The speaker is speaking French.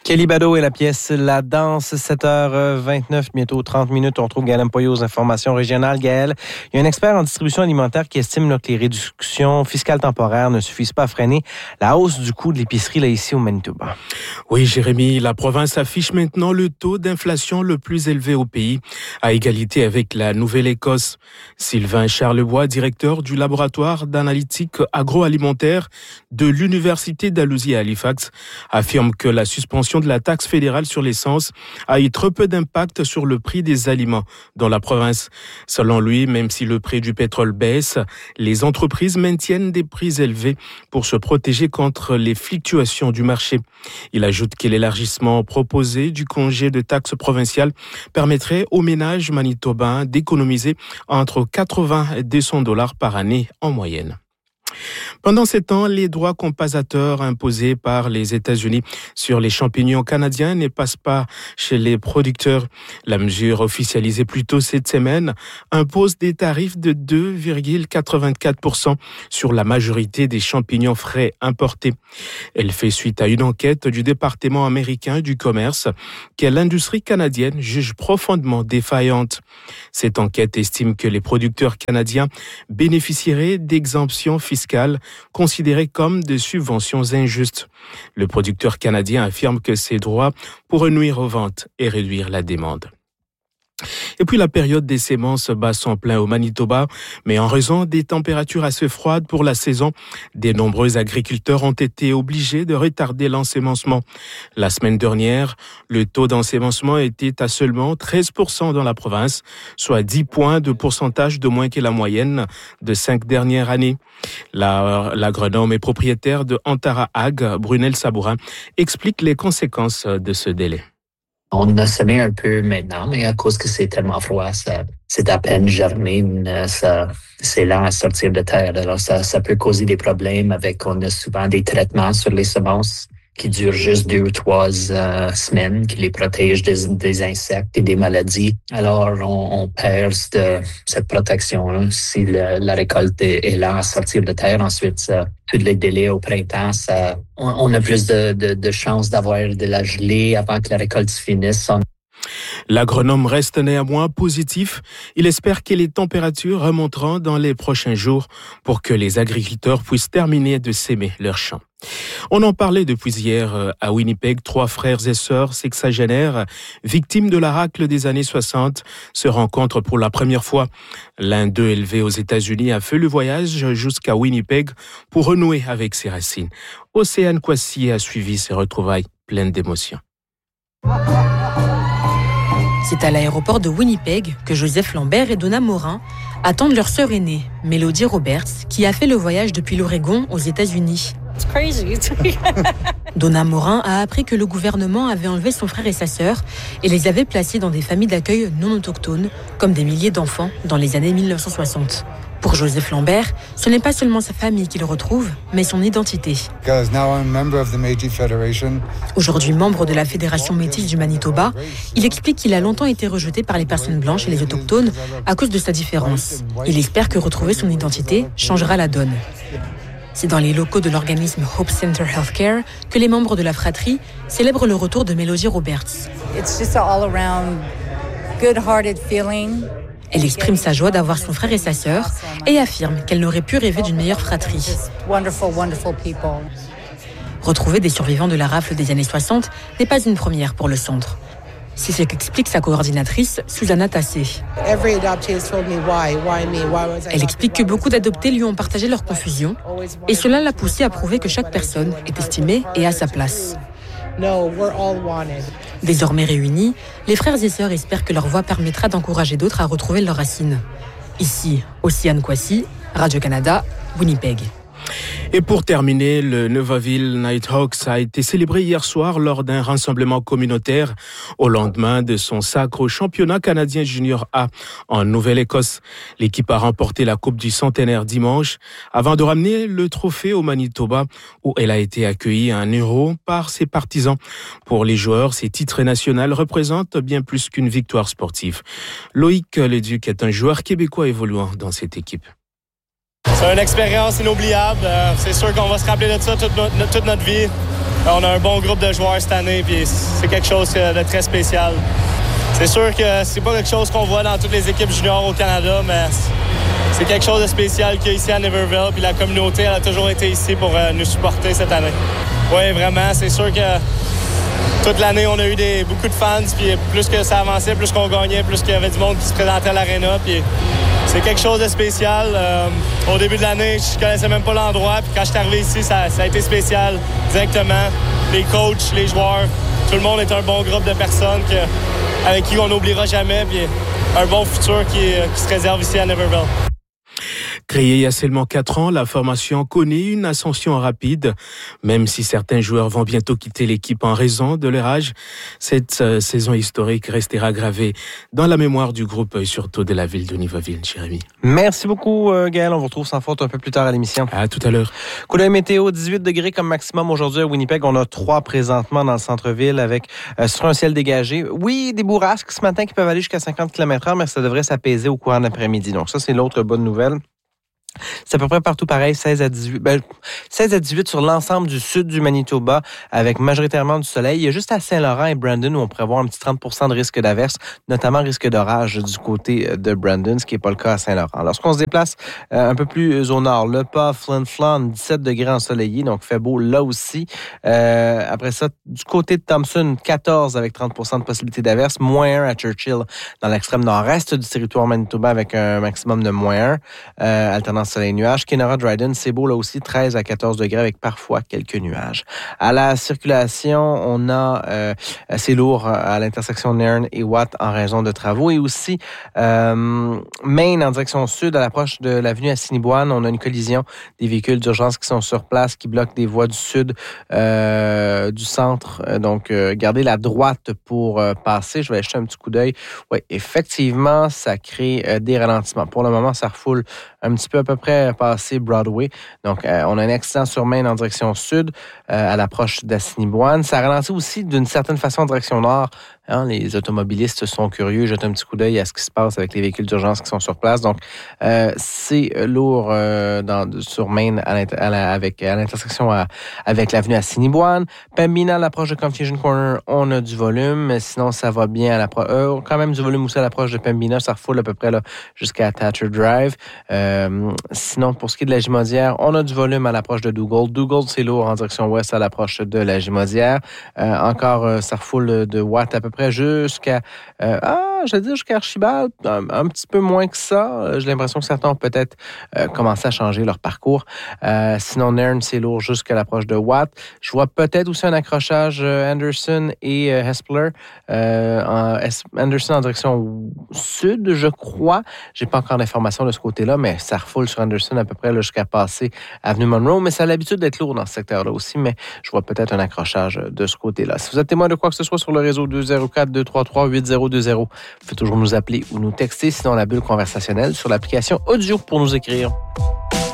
Kelly Bado et la pièce La Danse, 7h29, bientôt 30 minutes. On retrouve Gaël Mpoyo aux informations régionales. Gaël, il y a un expert en distribution alimentaire qui estime que les réductions fiscales temporaires ne suffisent pas à freiner la hausse du coût de l'épicerie ici au Manitoba. Oui, Jérémy, la province affiche maintenant le taux d'inflation le plus élevé au pays, à égalité avec la Nouvelle-Écosse. Sylvain Charlebois, directeur du laboratoire d'analytique agroalimentaire de l'Université d'Alousie à Halifax, affirme que la suspension de la taxe fédérale sur l'essence a eu trop peu d'impact sur le prix des aliments dans la province. Selon lui, même si le prix du pétrole baisse, les entreprises maintiennent des prix élevés pour se protéger contre les fluctuations du marché. Il ajoute que l'élargissement proposé du congé de taxe provinciale permettrait aux ménages manitobains d'économiser entre 80 et 200 $ par année en moyenne. Pendant ces temps, les droits compensateurs imposés par les États-Unis sur les champignons canadiens ne passent pas chez les producteurs. La mesure officialisée plus tôt cette semaine impose des tarifs de 2,84% sur la majorité des champignons frais importés. Elle fait suite à une enquête du département américain du commerce que l'industrie canadienne juge profondément défaillante. Cette enquête estime que les producteurs canadiens bénéficieraient d'exemptions fiscales considérées comme des subventions injustes. Le producteur canadien affirme que ces droits pourraient nuire aux ventes et réduire la demande. Et puis la période des semences bat son plein au Manitoba, mais en raison des températures assez froides pour la saison, de nombreux agriculteurs ont été obligés de retarder l'ensemencement. La semaine dernière, le taux d'ensemencement était à seulement 13% dans la province, soit 10 points de pourcentage de moins que la moyenne de 5 dernières années. L'agronome et propriétaire de Antara Ag, Brunel Sabourin, explique les conséquences de ce délai. On a semé un peu maintenant, mais à cause que c'est tellement froid, c'est à peine germé, c'est lent à sortir de terre. Alors ça peut causer des problèmes on a souvent des traitements sur les semences qui durent juste 2 ou 3 semaines, qui les protègent des insectes et des maladies. Alors, on perd cette protection-là. Si la récolte est lente à sortir de terre, ensuite, tous les délais au printemps, on a plus de chances d'avoir de la gelée avant que la récolte finisse. L'agronome reste néanmoins positif. Il espère que les températures remonteront dans les prochains jours pour que les agriculteurs puissent terminer de s'aimer leurs champs. On en parlait depuis hier à Winnipeg. 3 frères et sœurs sexagénaires, victimes de la racle des années 60, se rencontrent pour la première fois. L'un d'eux, élevé aux États-Unis, a fait le voyage jusqu'à Winnipeg pour renouer avec ses racines. Océane Kwasi a suivi ces retrouvailles pleines d'émotions. C'est à l'aéroport de Winnipeg que Joseph Lambert et Donna Morin attendent leur sœur aînée, Mélodie Roberts, qui a fait le voyage depuis l'Oregon aux États-Unis. Donna Morin a appris que le gouvernement avait enlevé son frère et sa sœur et les avait placés dans des familles d'accueil non autochtones, comme des milliers d'enfants dans les années 1960. Pour Joseph Lambert, ce n'est pas seulement sa famille qu'il retrouve, mais son identité. Aujourd'hui membre de la Fédération métisse du Manitoba, il explique qu'il a longtemps été rejeté par les personnes blanches et les autochtones à cause de sa différence. Il espère que retrouver son identité changera la donne. C'est dans les locaux de l'organisme Hope Center Healthcare que les membres de la fratrie célèbrent le retour de Mélodie Roberts. It's just an all-around good-hearted feeling. Elle exprime sa joie d'avoir son frère et sa sœur et affirme qu'elle n'aurait pu rêver d'une meilleure fratrie. Retrouver des survivants de la rafle des années 60 n'est pas une première pour le centre. C'est ce qu'explique sa coordinatrice, Susanna Tassé. Elle explique que beaucoup d'adoptés lui ont partagé leur confusion et cela l'a poussée à prouver que chaque personne est estimée et à sa place. Désormais réunis, les frères et sœurs espèrent que leur voix permettra d'encourager d'autres à retrouver leurs racines. Ici, Océane Kwasi, Radio-Canada, Winnipeg. Et pour terminer, le Neuvaville Nighthawks a été célébré hier soir lors d'un rassemblement communautaire au lendemain de son sacre au championnat canadien junior A en Nouvelle-Écosse. L'équipe a remporté la Coupe du Centenaire dimanche avant de ramener le trophée au Manitoba où elle a été accueillie à 1 euro par ses partisans. Pour les joueurs, ces titres nationaux représentent bien plus qu'une victoire sportive. Loïc Leduc est un joueur québécois évoluant dans cette équipe. C'est une expérience inoubliable. C'est sûr qu'on va se rappeler de ça toute notre vie. On a un bon groupe de joueurs cette année, puis c'est quelque chose de très spécial. C'est sûr que c'est pas quelque chose qu'on voit dans toutes les équipes juniors au Canada, mais c'est quelque chose de spécial qu'il y a ici à Niverville, puis la communauté elle a toujours été ici pour nous supporter cette année. Oui, vraiment, c'est sûr que toute l'année, on a eu beaucoup de fans, puis plus que ça avançait, plus qu'on gagnait, plus qu'il y avait du monde qui se présentait à l'aréna, puis c'est quelque chose de spécial. Au début de l'année, je connaissais même pas l'endroit, puis quand je suis arrivé ici, ça a été spécial directement. Les coachs, les joueurs, tout le monde est un bon groupe de personnes avec qui on n'oubliera jamais, puis un bon futur qui se réserve ici à Niverville. Créée il y a seulement 4 ans, la formation connaît une ascension rapide. Même si certains joueurs vont bientôt quitter l'équipe en raison de leur âge, cette saison historique restera gravée dans la mémoire du groupe et surtout de la ville de Niverville, Jérémy. Merci beaucoup, Gaël. On vous retrouve sans faute un peu plus tard à l'émission. À tout à l'heure. Coup d'œil météo, 18 degrés comme maximum aujourd'hui à Winnipeg. On a 3 présentement dans le centre-ville avec sur un ciel dégagé. Oui, des bourrasques ce matin qui peuvent aller jusqu'à 50 km/h, mais ça devrait s'apaiser au courant de l'après-midi. Donc ça, c'est l'autre bonne nouvelle. C'est à peu près partout pareil, 16 à 18 sur l'ensemble du sud du Manitoba, avec majoritairement du soleil. Il y a juste à Saint-Laurent et Brandon où on pourrait avoir un petit 30% de risque d'averse, notamment risque d'orage du côté de Brandon, ce qui n'est pas le cas à Saint-Laurent. Lorsqu'on se déplace un peu plus au nord, Le Pas, Flin Flon, 17 degrés ensoleillés, donc fait beau là aussi. Après ça, du côté de Thompson, 14 avec 30% de possibilité d'averse, -1 à Churchill dans l'extrême nord-est du territoire Manitoba avec un maximum de -1, alternance soleil-nuages. Kenora Dryden, c'est beau là aussi, 13 à 14 degrés avec parfois quelques nuages. À la circulation, on a, c'est lourd à l'intersection Nairn et Watt en raison de travaux et aussi Main en direction sud à l'approche de l'avenue Assiniboine. On a une collision des véhicules d'urgence qui sont sur place, qui bloquent des voies du sud, du centre. Donc, gardez la droite pour passer. Je vais jeter un petit coup d'œil. Oui, effectivement, ça crée des ralentissements. Pour le moment, ça refoule un petit peu à peu près passer Broadway. Donc, on a un accident sur Main en direction sud à l'approche d'Assiniboine. Ça ralentit aussi d'une certaine façon en direction nord. Hein, les automobilistes sont curieux, jettent un petit coup d'œil à ce qui se passe avec les véhicules d'urgence qui sont sur place. Donc, c'est lourd sur Main à l'intersection avec l'avenue Assiniboine. Pembina, à l'approche de Confusion Corner, on a du volume, mais sinon, ça va bien à l'approche. Quand même du volume aussi à l'approche de Pembina, ça refoule à peu près là, jusqu'à Thatcher Drive. Sinon, pour ce qui est de la Gimaudière, on a du volume à l'approche de Dougald. Dougald, c'est lourd en direction ouest à l'approche de la Gimaudière. Encore, ça refoule de Watt à peu près jusqu'à jusqu'à Archibald, un petit peu moins que ça. J'ai l'impression que certains ont peut-être commencé à changer leur parcours. Sinon, Nairn, c'est lourd jusqu'à l'approche de Watt. Je vois peut-être aussi un accrochage Anderson et Hespeler. Anderson en direction sud, je crois. J'ai pas encore d'informations de ce côté-là, mais ça refoule sur Anderson à peu près là, jusqu'à passer avenue Monroe. Mais ça a l'habitude d'être lourd dans ce secteur-là aussi, mais je vois peut-être un accrochage de ce côté-là. Si vous êtes témoin de quoi que ce soit sur le réseau 204-233-8020, vous pouvez toujours nous appeler ou nous texter, sinon la bulle conversationnelle sur l'application audio pour nous écrire.